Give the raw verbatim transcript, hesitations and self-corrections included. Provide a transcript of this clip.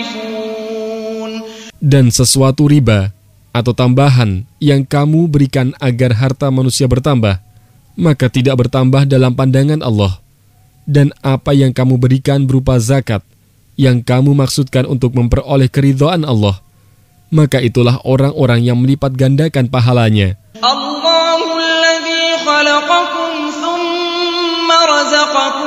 يضعفون. Dan sesuatu riba atau tambahan yang kamu berikan agar harta manusia bertambah, maka tidak bertambah dalam pandangan Allah. Dan apa yang kamu berikan berupa zakat, yang kamu maksudkan untuk memperoleh keridhaan Allah, maka itulah orang-orang yang melipat gandakan pahalanya. Allahul ladzi khalaqakum thumma razaqakum